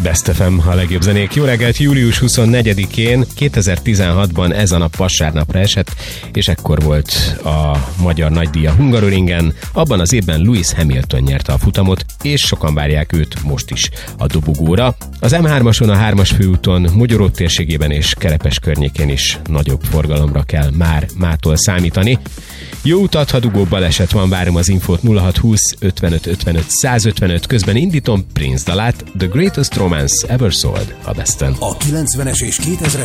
Best FM, a legjobb zenék. Jó reggelt, július 24-én 2016-ban ez a nap vasárnapra esett, és ekkor volt a magyar nagydíja Hungaroringen. Abban az évben Lewis Hamilton nyerte a futamot, és sokan várják őt most is a dobogóra. Az M3-ason, a 3-as főúton, Mogyoró térségében és Kerepes környékén is nagyobb forgalomra kell mától számítani. Jó utat, ha dugó baleset van, várom az infót 0620 55 55 155, közben indítom Prince dalát, The Greatest Romance Ever Sold a Besten. A 90-es és 2000-es